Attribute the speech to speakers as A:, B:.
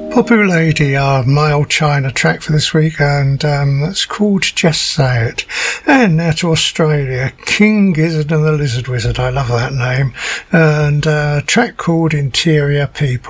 A: Poppy Lady, my old China track for this week, and that's called Just Say It. And now to Australia, King Gizzard and the Lizard Wizard, I love that name, and a track called Interior People.